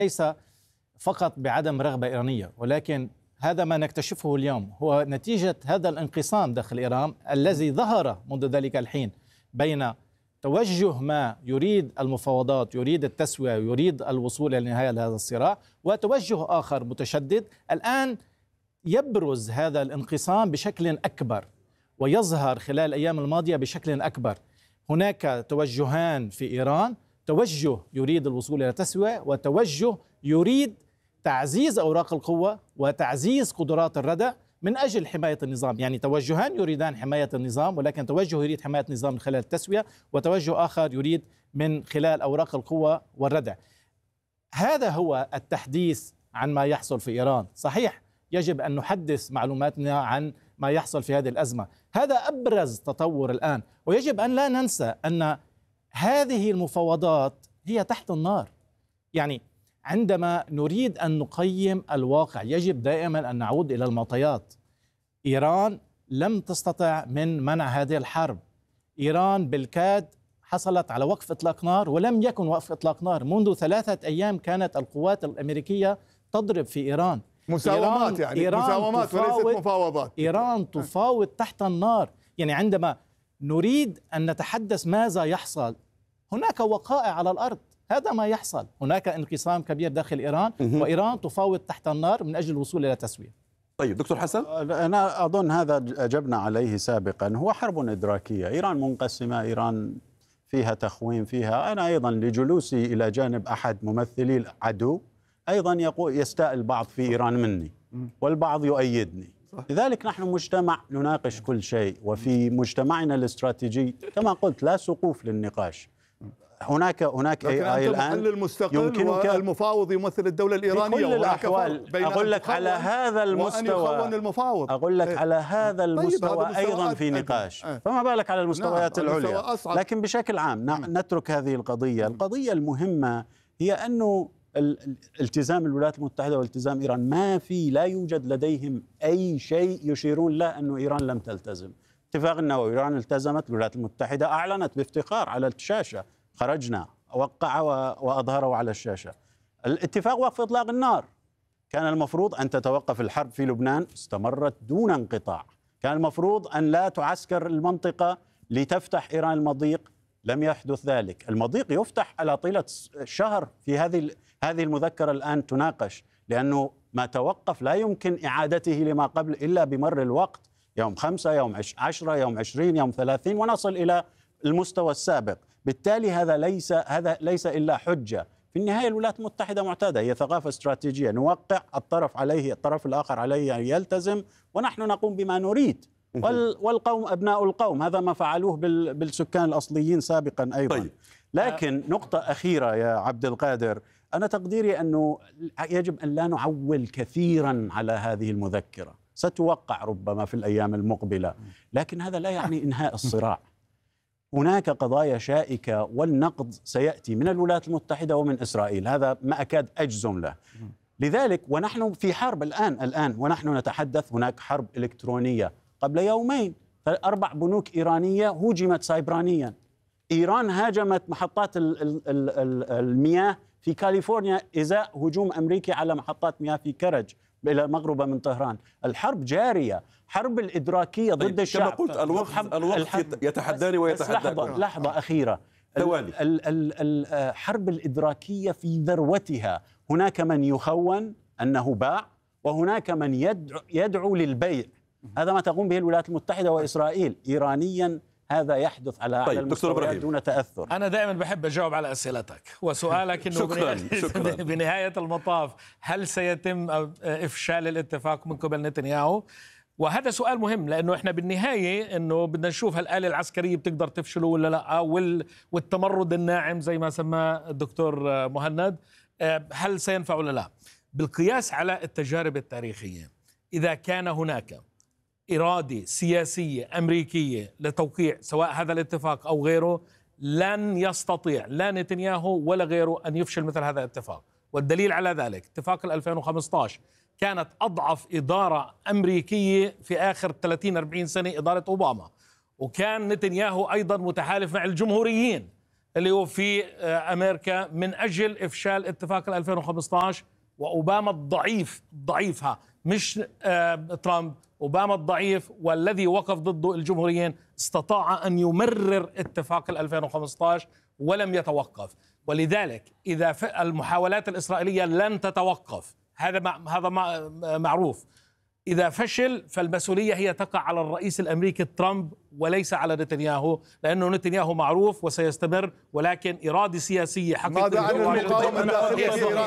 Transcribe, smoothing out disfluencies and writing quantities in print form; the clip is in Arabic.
ليس فقط بعدم رغبة إيرانية، ولكن هذا ما نكتشفه اليوم هو نتيجة هذا الانقسام داخل إيران الذي ظهر منذ ذلك الحين بين توجه ما يريد المفاوضات، يريد التسوية، يريد الوصول إلى نهاية لهذا الصراع، وتوجه آخر متشدد. الآن يبرز هذا الانقسام بشكل أكبر ويظهر خلال الأيام الماضية بشكل أكبر. هناك توجهان في إيران، توجه يريد الوصول إلى تسوية، وتوجه يريد تعزيز أوراق القوة وتعزيز قدرات الردع من أجل حماية النظام. يعني توجهان يريدان حماية النظام، ولكن توجه يريد حماية النظام من خلال التسوية، وتوجه آخر يريد من خلال أوراق القوة والردع. هذا هو التحديث عن ما يحصل في إيران. صحيح يجب أن نحدث معلوماتنا عن ما يحصل في هذه الأزمة، هذا أبرز تطور الآن. ويجب أن لا ننسى أن هذه المفاوضات هي تحت النار. يعني عندما نريد أن نقيم الواقع يجب دائما أن نعود إلى المعطيات. إيران لم تستطع من منع هذه الحرب. إيران بالكاد حصلت على وقف إطلاق نار، ولم يكن وقف إطلاق نار. منذ 3 أيام كانت القوات الأمريكية تضرب في إيران. مساومات، يعني مساومات وليست مفاوضات. إيران تفاوض تحت النار. يعني عندما نريد أن نتحدث ماذا يحصل، هناك وقائع على الأرض. هذا ما يحصل، هناك انقسام كبير داخل إيران، وإيران تفاوض تحت النار من أجل الوصول إلى تسوية. طيب دكتور حسن، أنا أظن هذا أجبنا عليه سابقا. هو حرب إدراكية، إيران منقسمة، إيران فيها تخوين، فيها. أنا أيضا لجلوسي إلى جانب أحد ممثلي العدو أيضا يستاء البعض في إيران مني والبعض يؤيدني. لذلك نحن مجتمع نناقش كل شيء، وفي مجتمعنا الاستراتيجي كما قلت لا سقوف للنقاش. هناك AI الآن المستقل والمفاوض يمثل الدولة الإيرانية. في كل الأحوال أقول لك على هذا المستوى، المفاوض أقول لك على هذا المستوى أيضا في نقاش، فما بالك على المستويات العليا. لكن بشكل عام نترك هذه القضية. القضية المهمة هي أنه التزام الولايات المتحدة والتزام إيران لا يوجد لديهم أي شيء يشيرون له أنه إيران لم تلتزم. اتفاق النووي، إيران التزمت، الولايات المتحدة أعلنت بافتخار على الشاشة، خرجنا وقع وأظهره على الشاشة. الاتفاق وقف إطلاق النار، كان المفروض أن تتوقف الحرب في لبنان، استمرت دون انقطاع. كان المفروض أن لا تعسكر المنطقة لتفتح إيران المضيق، لم يحدث ذلك. المضيق يفتح على طيلة شهر. في هذه المذكرة الآن تناقش، لأنه ما توقف لا يمكن إعادته لما قبل إلا بمر الوقت، يوم 5، يوم 10، يوم 20، يوم 30، ونصل إلى المستوى السابق. بالتالي هذا ليس إلا حجة. في النهاية الولايات المتحدة معتادة، هي ثقافة استراتيجية، نوقع الطرف الآخر عليه أن يلتزم، ونحن نقوم بما نريد. والقوم أبناء القوم، هذا ما فعلوه بالسكان الأصليين سابقا أيضا. طيب. لكن نقطة أخيرة يا عبد القادر، أنا تقديري أنه يجب أن لا نعول كثيرا على هذه المذكرة. ستوقع ربما في الأيام المقبلة، لكن هذا لا يعني إنهاء الصراع. هناك قضايا شائكة، والنقد سيأتي من الولايات المتحدة ومن إسرائيل، هذا ما أكاد أجزم له. لذلك ونحن في حرب الآن ونحن نتحدث، هناك حرب إلكترونية. قبل يومين 4 بنوك إيرانية هوجمت سايبرانيا. إيران هاجمت محطات المياه في كاليفورنيا إزاء هجوم أمريكي على محطات مياه في كرج إلى مغربة من طهران. الحرب جارية، حرب الإدراكية ضد الشعب. كما قلت الوقت يتحداني ويتحداك. لحظة أخيرة، الحرب الإدراكية في ذروتها. هناك من يخون أنه باع، وهناك من يدعو للبيع. هذا ما تقوم به الولايات المتحدة وإسرائيل. إيرانيا هذا يحدث على أعلى المستويات دون تأثر. أنا دائما بحب أجاوب على أسئلتك، وسؤالك إنه شكراً. بنهاية المطاف هل سيتم إفشال الاتفاق من قبل نتنياهو؟ وهذا سؤال مهم، لأنه إحنا بالنهاية إنه بدنا نشوف الآلة العسكرية بتقدر تفشله ولا لا، والتمرد الناعم زي ما سماه الدكتور مهند هل سينفع ولا لا. بالقياس على التجارب التاريخية، إذا كان هناك إرادة سياسية أمريكية لتوقيع سواء هذا الاتفاق أو غيره، لن يستطيع لا نتنياهو ولا غيره أن يفشل مثل هذا الاتفاق. والدليل على ذلك اتفاق 2015 كانت أضعف إدارة أمريكية في آخر 30-40 سنة إدارة أوباما، وكان نتنياهو أيضا متحالف مع الجمهوريين. اللي هو في أمريكا من أجل إفشال اتفاق 2015، وأوباما ضعيفها مش ترامب، أوباما الضعيف والذي وقف ضده الجمهوريين استطاع أن يمرر اتفاق 2015 ولم يتوقف. ولذلك إذا المحاولات الإسرائيلية لن تتوقف، هذا معروف. إذا فشل فالمسؤولية هي تقع على الرئيس الأمريكي ترامب وليس على نتنياهو، لأنه نتنياهو معروف وسيستمر، ولكن إرادة سياسية حقيقية. ماذا عن المقاومة الداخلية في إيران؟